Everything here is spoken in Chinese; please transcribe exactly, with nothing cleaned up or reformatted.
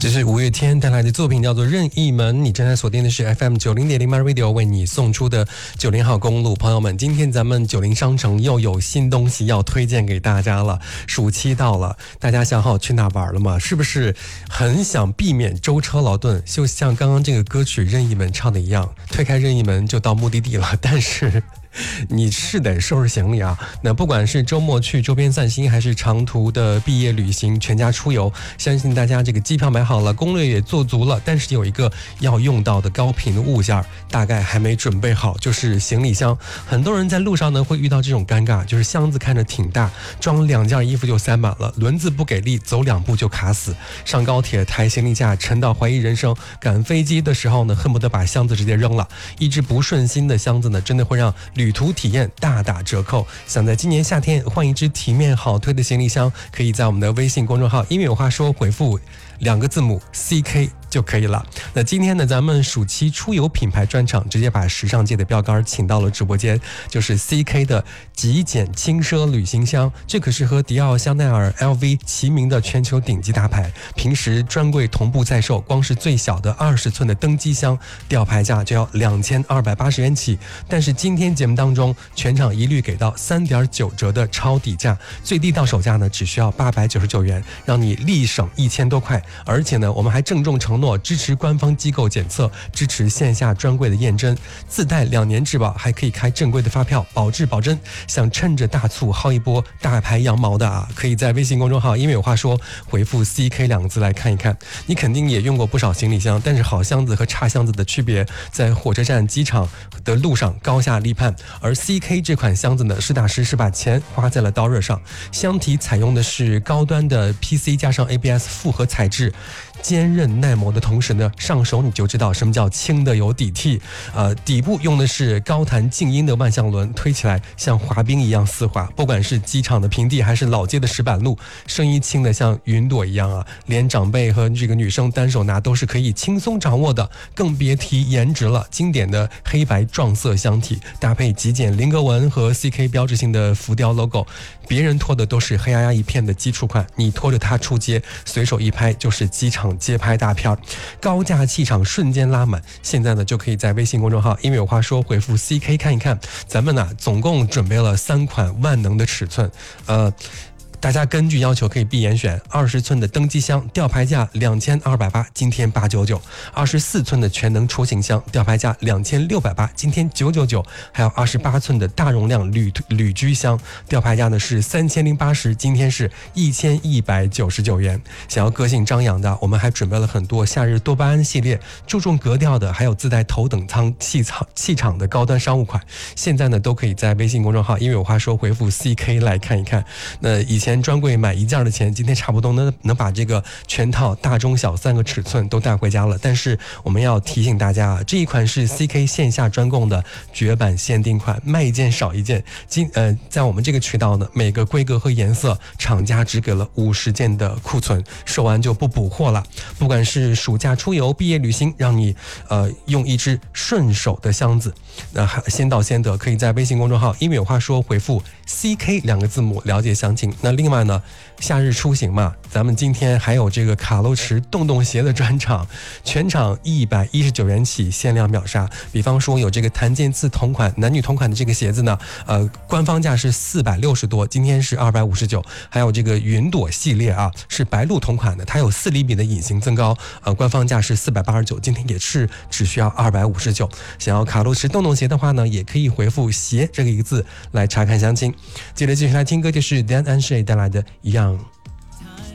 这是五月天带来的作品，叫做《任意门》。你正在锁定的是 F M 九零点零 My Radio 为你送出的九零号公路。朋友们，今天咱们九零商城又有新东西要推荐给大家了。暑期到了，大家想好去哪玩了吗？是不是很想避免舟车劳顿？就像刚刚这个歌曲《任意门》唱的一样，推开任意门就到目的地了。但是你是得收拾行李啊！那不管是周末去周边散心，还是长途的毕业旅行，全家出游，相信大家这个机票买好了，攻略也做足了，但是有一个要用到的高频的物件，大概还没准备好，就是行李箱。很多人在路上呢会遇到这种尴尬，就是箱子看着挺大，装两件衣服就塞满了，轮子不给力，走两步就卡死。上高铁抬行李架沉到怀疑人生，赶飞机的时候呢，恨不得把箱子直接扔了。一只不顺心的箱子呢，真的会让旅途体验大打折扣。想在今年夏天换一只体面好推的行李箱，可以在我们的微信公众号音乐有话说回复两个字母 C K 就可以了。那今天呢，咱们暑期出游品牌专场直接把时尚界的标杆请到了直播间，就是 C K 的极简轻奢旅行箱。这可是和迪奥、香奈儿、L V 齐名的全球顶级大牌，平时专柜同步在售，光是最小的二十寸的登机箱吊牌价就要两千二百八十元起。但是今天节目当中，全场一律给到三点九折的超底价，最低到手价呢只需要八百九十九元，让你立省一千多块。而且呢，我们还郑重承诺支持官方机构检测，支持线下专柜的验真，自带两年质保，还可以开正规的发票，保质保真。想趁着大促薅一波大牌羊毛的啊，可以在微信公众号因为有话说回复 C K 两个字来看一看。你肯定也用过不少行李箱，但是好箱子和差箱子的区别在火车站、机场的路上高下立判。而 C K 这款箱子呢，实打实是把钱花在了刀刃上。箱体采用的是高端的 P C 加上 A B S 复合材质，坚韧耐磨的同时呢，上手你就知道什么叫轻的有底气。呃，底部用的是高弹静音的万向轮，推起来像滑冰一样丝滑。不管是机场的平地还是老街的石板路，声音轻的像云朵一样啊，连长辈和这个女生单手拿都是可以轻松掌握的，更别提颜值了。经典的黑白撞色箱体，搭配极简菱格纹和 C K 标志性的浮雕 logo， 别人拖的都是黑压压一片的基础款，你拖着它出街，随手一拍就是机场街拍大片，高价气场瞬间拉满。现在呢，就可以在微信公众号因为有话说回复 C K 看一看。咱们呢，总共准备了三款万能的尺寸，呃。大家根据要求可以闭眼选。二十寸的登机箱吊牌价两千二百八，今天八百九十九；二十四寸的全能出行箱吊牌价两千六百八，今天九百九十九；还有二十八寸的大容量旅旅居箱吊牌价呢是三千零八十，今天是一千一百九十九元。想要个性张扬的，我们还准备了很多夏日多巴胺系列，注重格调的，还有自带头等舱气场气场的高端商务款。现在呢，都可以在微信公众号因为有话说回复 C K 来看一看。那以前专柜买一件的钱，今天差不多能能把这个全套大中小三个尺寸都带回家了。但是我们要提醒大家啊，这一款是 C K 线下专供的绝版限定款，卖一件少一件。今呃，在我们这个渠道呢，每个规格和颜色，厂家只给了五十件的库存，售完就不补货了。不管是暑假出游、毕业旅行，让你呃用一只顺手的箱子，那、呃、先到先得。可以在微信公众号因为有话说回复 C K 两个字母了解详情。那另外呢，夏日出行嘛，咱们今天还有这个卡路驰洞洞鞋的专场，全场一百一十九元起，限量秒杀。比方说有这个檀健次同款男女同款的这个鞋子呢，呃，官方价是四百六十多，今天是二百五十九。还有这个云朵系列啊，是白鹿同款的，它有四厘米的隐形增高，呃，官方价是四百八十九，今天也是只需要二百五十九。想要卡路驰洞洞鞋的话呢，也可以回复鞋这个一个字来查看详情。接着继续来听歌，就是 Dan and Shay 带来的一样。